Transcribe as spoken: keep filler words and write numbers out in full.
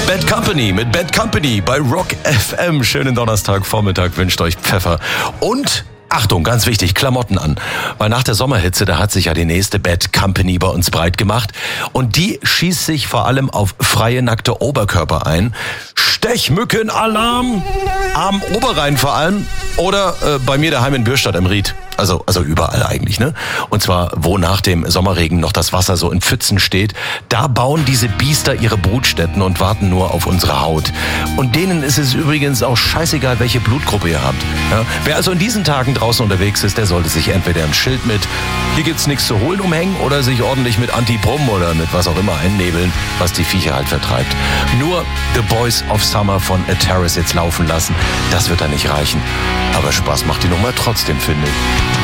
Bad Company mit Bad Company bei Rock F M. Schönen Donnerstagvormittag wünscht euch Pfeffer. Und Achtung, ganz wichtig, Klamotten an. Weil nach der Sommerhitze, da hat sich ja die nächste Bad Company bei uns breit gemacht. Und die schießt sich vor allem auf freie, nackte Oberkörper ein. Stechmückenalarm am Oberrhein vor allem. Oder äh, bei mir daheim in Bürstadt im Ried. Also, also überall eigentlich, ne? Und zwar, wo nach dem Sommerregen noch das Wasser so in Pfützen steht, da bauen diese Biester ihre Brutstätten und warten nur auf unsere Haut. Und denen ist es übrigens auch scheißegal, welche Blutgruppe ihr habt. Ja? Wer also in diesen Tagen draußen unterwegs ist, der sollte sich entweder ein Schild mit "Hier gibt's nichts zu holen" umhängen oder sich ordentlich mit Antiprom oder mit was auch immer einnebeln, was die Viecher halt vertreibt. Nur The Boys of Summer von A Terrace jetzt laufen lassen, das wird da nicht reichen. Aber Spaß macht die Nummer trotzdem, finde ich.